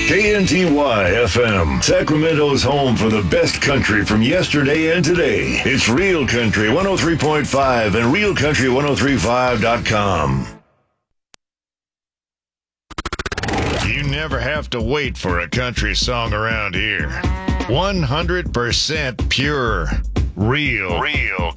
KNTY FM, Sacramento's home for the best country from yesterday and today. It's Real Country 103.5 and RealCountry1035.com. You never have to wait for a country song around here. 100% pure, real